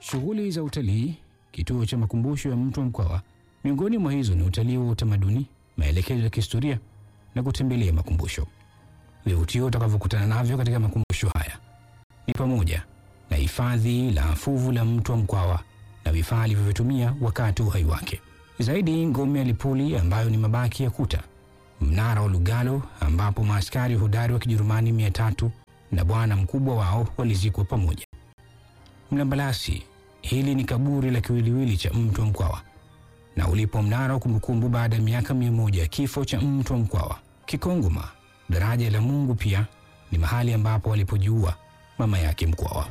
Shughuli za utalii, kituo cha makumbusho ya Mtwa Mkwawa. Miongoni mwa hizo ni utalii wa utamaduni, maelekezo ya kihistoria na kutembelea makumbusho. Vivutio utakavyokutana navyo katika makumbusho haya ni pamoja na hifadhi la fuvu la Mtwa Mkwawa na vifaa alivyovitumia wakati wa uhai wake. Zaidi, ngome ya Lipuli ambayo ni mabaki ya kuta, mnara wa Lugalo ambapo maaskari hodari wa Kijerumani 300 na bwana mkubwa wao walizikwa pamoja. Mlambalasi, hili ni kaburi la kiwiliwili cha Mtwa Mkwawa na ulipo mnara wa kumbukumbu baada ya miaka 100 ya kifo cha Mtwa Mkwawa. Kikongoma, daraja la Mungu, pia ni mahali ambapo walipojiua mama yake Mkwawa.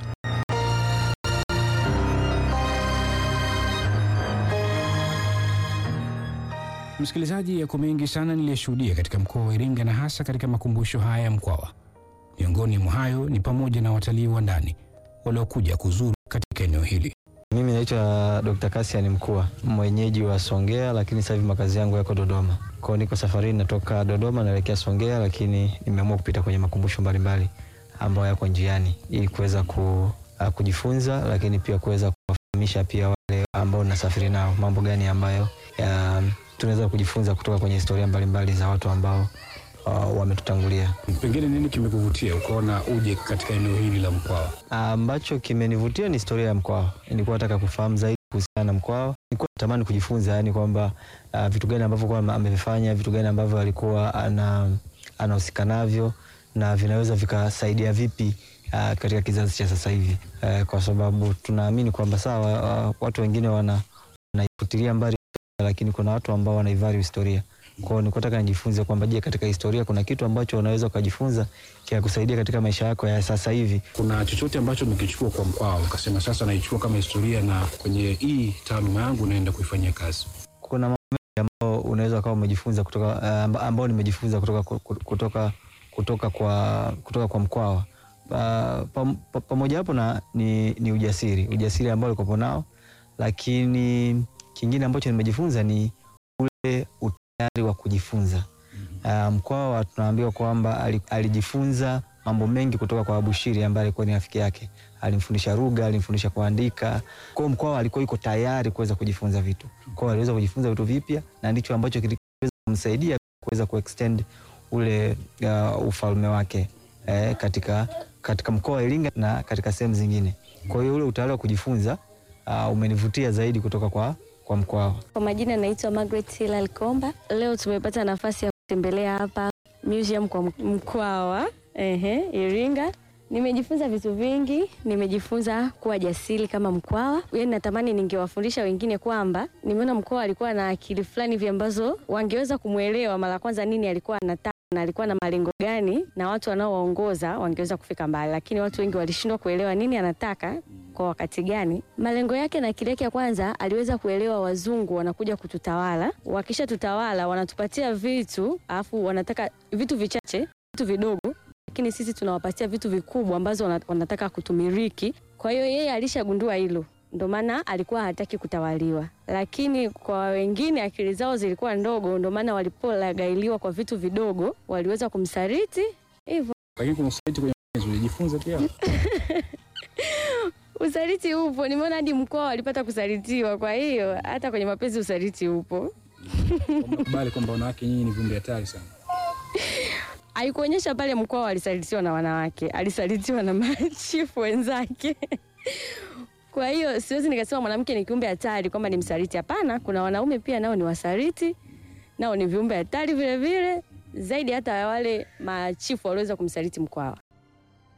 Msikilizaji, yako mengi sana niliyoshuhudia katika mkoa wa Iringa na hasa katika makumbusho haya ya Mkwawa. Miongoni mwa hayo ni pamoja na watalii wa ndani waliokuja kuzuru katika eneo hili. Mimi naitwa Dr. Cassian Mkua, mwenyeji wa Songea, lakini sasa hivi makazi yangu yako Dodoma. Kwa niko safarini natoka Dodoma naelekea Songea, lakini nimeamua kupita kwenye makumbusho mbalimbali ambayo yako njiani ili kuweza kujifunza, lakini pia kuweza kuwafahamisha pia wale ambao nasafiri nao mambo gani ambayo tunaweza kujifunza kutoka kwenye historia mbalimbali za watu ambao wametutangulia. Pengine nini kimekuvutia ukaona uje katika eneo hili la Mkwawa? Ambacho kimenivutia ni historia ya Mkwawa. Nilikuwa nataka kufahamu zaidi kuhusiana na Mkwawa. Nilikuwa natamani kujifunza, yani kwamba vitu gani ambavyo kwa amevifanya, vitu gani ambavyo alikuwa anahusika navyo na vinaweza vikasaidia vipi katika kizazi cha sasa hivi. Kwa sababu tunaamini kwamba sawa, watu wengine wanaifutilia mbali, lakini kuna watu ambao wanaivalue historia. Kwa hiyo nikotaka nijifunze kwamba je, katika historia kuna kitu ambacho unaweza kujifunza kia kusaidia katika maisha yako ya sasa hivi. Kuna chochote ambacho umekichukua kwa Mkwawa ukasema sasa naichukua kama historia na kwenye hii taaluma yangu naenda kuifanyia kazi? Kuna mambo mengi ambayo unaweza kama umejifunza kutoka ambao nimejifunza kutoka kwa Mkwawa. Pamoja hapo na ni ujasiri ambao alikuwa nao, lakini kingine ambacho nimejifunza ni ule utayari wa kujifunza. Mkwawa tunaambiwa kwamba alijifunza mambo mengi kutoka kwa Abushiri ambaye alikuwa ni rafiki yake. Alimfundisha lugha, alimfundisha kuandika. Kwa hiyo Mkwawa alikuwa yuko tayari kuweza kujifunza vitu. Kwa hiyo aliweza kujifunza vitu vipya na ndicho ambacho kiliweza kumsaidia kuweza kuextend ule ufalme wake katika mkoa wa Iringa na katika sehemu zingine. Kwa hiyo ule utayari wa kujifunza umenivutia zaidi kutoka kwa Mkwawa. Kwa majina naitwa Margaret Hilal Komba. Leo tumepata nafasi ya kutembelea hapa museum kwa Mkwawa, Iringa. Nimejifunza vitu vingi, nimejifunza kuwa jasiri kama Mkwawa. Yaani natamani ningewafundisha wengine kwamba nimeona Mkwawa alikuwa na akili fulani hivi ambazo wangeweza kumuelewa mara kwanza nini alikuwa anataka na alikuwa na malengo gani, na watu wanaowaongoza wangeweza kufika mbali, lakini watu wengi walishindwa kuelewa nini anataka kwa wakati gani. Malengo yake na akili yake ya kwanza, aliweza kuelewa wazungu wanakuja kututawala, wakisha tutawala wanatupatia vitu, alafu wanataka vitu vichache, vitu vidogo, lakini sisi tunawapatia vitu vikubwa ambazo wanataka kutumiliki. Kwa hiyo yeye alishagundua hilo, ndio maana alikuwa hataki kutawaliwa. Lakini kwa wengine akili zao zilikuwa ndogo, ndio maana walipolagailiwa kwa vitu vidogo waliweza kumsaliti hivyo. Lakini kumsaliti kwenye unajifunza pia. Usaliti upo, nimeona hadi Mkwawa walipata kusalitiwa, kwa hiyo hata kwenye mapenzi usaliti upo. Mbali kwamba wanawake nyinyi ni viumbe hatari sana. Haikuonyesha pale Mkwawa alisalitiwa na wanawake, alisalitiwa na machifu wenzake. Kwa hiyo siwezi nikasema mwanamke ni kiumbe hatari kwamba ni msaliti, hapana. Kuna wanaume pia nao ni wasaliti, nao ni viumbe hatari vile vile, zaidi hata wale machifu waliweza kumsaliti Mkwawa.